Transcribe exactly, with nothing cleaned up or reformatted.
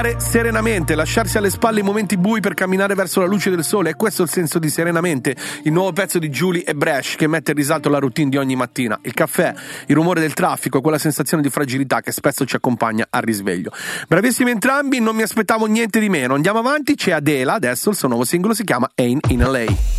Serenamente, lasciarsi alle spalle i momenti bui per camminare verso la luce del sole, è questo il senso di Serenamente, il nuovo pezzo di Julie e Bresh che mette in risalto la routine di ogni mattina, il caffè, il rumore del traffico, quella sensazione di fragilità che spesso ci accompagna al risveglio. Bravissimi entrambi, non mi aspettavo niente di meno. Andiamo avanti, c'è Adela, adesso il suo nuovo singolo si chiama Ain't in L A.